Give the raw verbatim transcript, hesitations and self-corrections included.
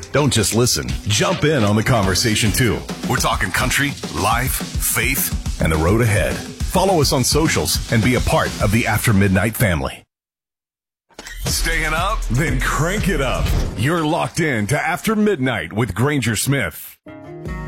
Don't just listen. Jump in on the conversation, too. We're talking country, life, faith, and the road ahead. Follow us on socials and be a part of the After Midnight family. Staying up? Then crank it up. You're locked in to After Midnight with Granger Smith.